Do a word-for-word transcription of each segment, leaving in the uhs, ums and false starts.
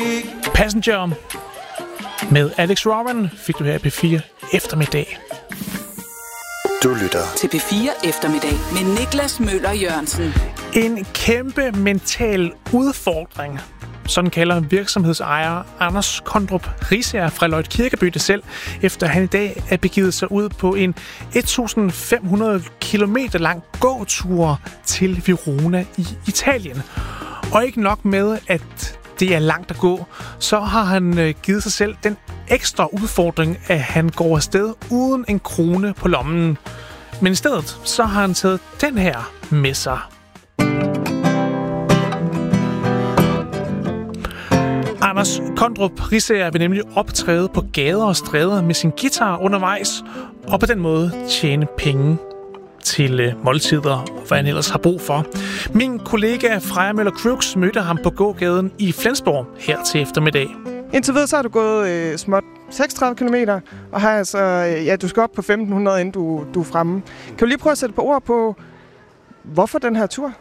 Passenger med Alex Warren fik du her i P fire eftermiddag. Du lytter til P fire eftermiddag med Niklas Møller Jørgensen. En kæmpe mental udfordring. Sådan kalder virksomhedsejer Anders Kondrup Risager fra Løjt Kirkeby det selv, efter han i dag er begivet sig ud på en et tusind fem hundrede kilometer lang gåtur til Verona i Italien. Og ikke nok med, at det er langt at gå, så har han givet sig selv den ekstra udfordring, at han går afsted uden en krone på lommen. Men i stedet så har han taget den her med sig. Anders Kondrup Risager vil nemlig optræde på gader og stræder med sin guitar undervejs, og på den måde tjene penge til øh, måltider, og hvad han ellers har brug for. Min kollega Freja Møller Crooks mødte ham på gågaden i Flensborg her til eftermiddag. Indtil videre så har du gået øh, småt seksogtredive kilometer, og har altså, øh, ja, du skal op på femten hundrede, inden du, du er fremme. Kan du lige prøve at sætte på ord på, hvorfor den her tur?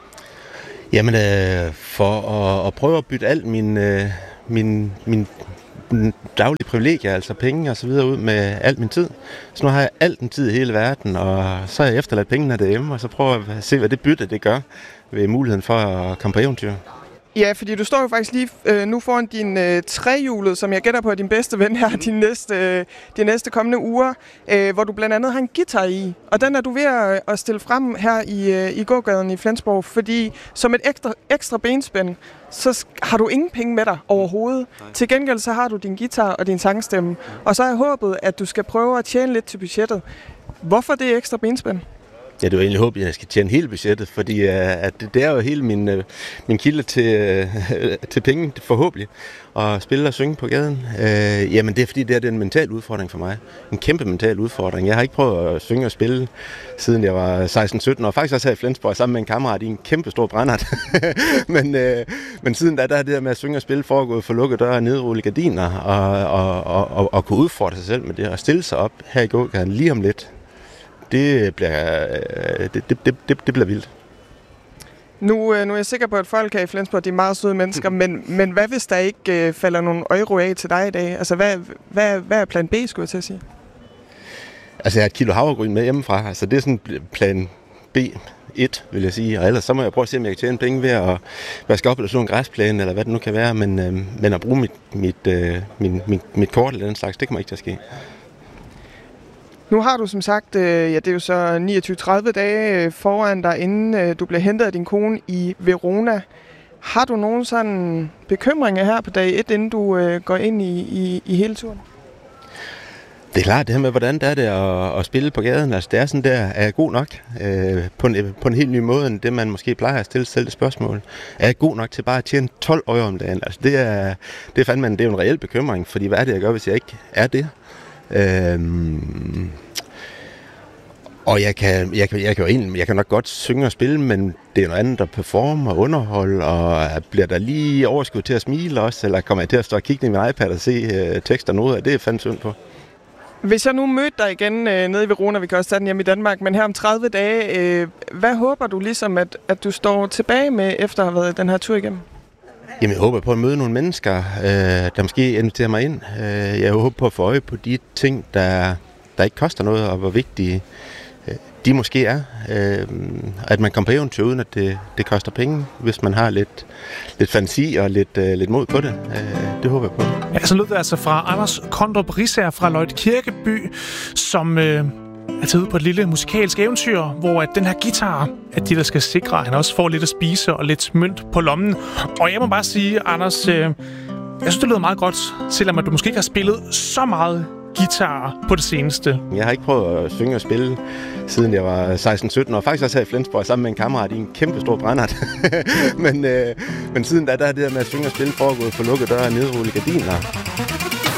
Jamen, øh, for at, at prøve at bytte alt min, øh, min, min daglige privilegier, altså penge og så videre, ud med al min tid. Så nu har jeg al den tid i hele verden, og så har jeg efterladt pengene derhjemme, og så prøver jeg at se, hvad det bytte det gør ved muligheden for at komme på eventyr. Ja, fordi du står jo faktisk lige øh, nu foran din øh, trehjulet, som jeg gætter på er din bedste ven her de næste, øh, de næste kommende uger, øh, hvor du blandt andet har en guitar i. Og den er du ved at, at stille frem her i, øh, i gågaden i Flensborg, fordi som et ekstra, ekstra benspænd, så har du ingen penge med dig overhovedet. Nej. Til gengæld så har du din guitar og din sangstemme, og så er jeg håbet, at du skal prøve at tjene lidt til budgettet. Hvorfor det ekstra benspænd? Ja, det er jo egentlig håbet, at jeg skal tjene hele budgettet, fordi uh, at det, det er jo hele min, uh, min kilde til, uh, til penge, forhåbentlig, at spille og synge på gaden. Uh, jamen, det er fordi, det er, det er en mental udfordring for mig. En kæmpe mental udfordring. Jeg har ikke prøvet at synge og spille, siden jeg var seksten sytten år. Faktisk også her i Flensborg, sammen med en kammerat i en kæmpe stor brændert. men, uh, men siden da, der er det der med at synge og spille foregået for lukkede døre og nedrulle gardiner, og, og, og, og, og kunne udfordre sig selv med det, og stille sig op her i gågaden lige om lidt. Det bliver, det, det, det, det, det bliver vildt. Nu, nu er jeg sikker på, at folk her i Flensborg, de er meget søde mennesker, men, men hvad hvis der ikke uh, falder nogle euro af til dig i dag? Altså, hvad, hvad, hvad er plan B, skulle jeg til at sige? Altså, jeg har et kilo havregryn med hjemmefra. Altså, det er sådan plan B et, vil jeg sige. Og ellers så må jeg prøve at se, om jeg kan tjene penge ved at vaske op eller sådan en græsplæne, eller hvad det nu kan være. Men, øh, men at bruge mit, mit, øh, min, mit, mit kort eller den slags, det kommer ikke til at ske. Nu har du som sagt, øh, ja, det er jo så niogtyve til tredive dage foran dig, inden øh, du bliver hentet af din kone i Verona. Har du nogen sådan bekymringer her på dag et, inden du øh, går ind i, i, i hele turen? Det er klart, det her med, hvordan det er det at, at spille på gaden. Altså, det er sådan der, er jeg god nok øh, på, en, på en helt ny måde, end det, man måske plejer at stille selv det spørgsmål. Er jeg god nok til bare at tjene tolv euro om dagen? Altså, det er, det er fandme, det er jo en reel bekymring, fordi hvad er det, jeg gør, hvis jeg ikke er det? Øhm, og jeg kan, jeg, kan, jeg, kan jo egentlig, jeg kan nok godt synge og spille, men det er noget andet at performe og underholde, og bliver der lige overskud til at smile også, eller kommer jeg til at stå og kigge i min iPad og se øh, tekster og noget af det, er fandme synd på. Hvis jeg nu mødte dig igen øh, nede i Verona, vi kan også tage den hjemme i Danmark, men her om tredive dage, øh, hvad håber du ligesom, at, at du står tilbage med, efter at have været den her tur igennem? Jamen, jeg håber på at møde nogle mennesker, øh, der måske inviterer mig ind. Øh, jeg håber på at få øje på de ting, der, der ikke koster noget, og hvor vigtige øh, de måske er. Øh, at man kommer på eventyr, uden at det, det koster penge, hvis man har lidt, lidt fantasi og lidt, øh, lidt mod på det. Øh, det håber jeg på. Ja, så lød det altså fra Anders Kondrup Risager fra Løjt Kirkeby, som øh, er taget ud på et lille musikalsk eventyr, hvor at den her guitar, at de der skal sikre, at han også får lidt at spise og lidt mønt på lommen. Og jeg må bare sige, Anders, øh, jeg synes, det lyder meget godt, selvom at du måske ikke har spillet så meget guitar på det seneste. Jeg har ikke prøvet at synge og spille, siden jeg var seksten sytten år. Faktisk også her i Flensborg, sammen med en kammerat i en kæmpe stor brændert. men, øh, men siden da, der er det der med at synge og spille foregået for lukkede døre og nedrulle gardiner.